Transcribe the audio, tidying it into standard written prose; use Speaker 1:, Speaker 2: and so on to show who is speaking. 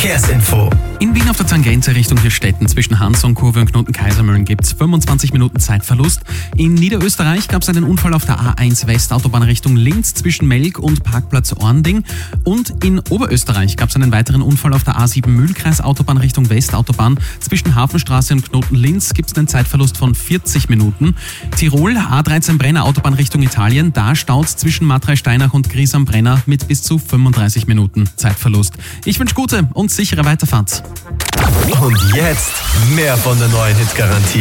Speaker 1: Verkehrsinfo.
Speaker 2: In Wien auf der Tangente Richtung Hirstetten zwischen Hansson-Kurve und Knoten-Kaisermühlen gibt es 25 Minuten Zeitverlust. In Niederösterreich gab es einen Unfall auf der A1 Westautobahn Richtung Linz zwischen Melk und Parkplatz Ornding. Und in Oberösterreich gab es einen weiteren Unfall auf der A7 Mühlkreis-Autobahn Richtung Westautobahn. Zwischen Hafenstraße und Knoten-Linz gibt es einen Zeitverlust von 40 Minuten. Tirol, A13 Brenner Autobahn Richtung Italien. Da staut zwischen Matrei-Steinach und Gries am Brenner mit bis zu 35 Minuten Zeitverlust. Ich wünsche gute und sichere Weiterfahrt.
Speaker 1: Und jetzt mehr von der neuen Hitgarantie.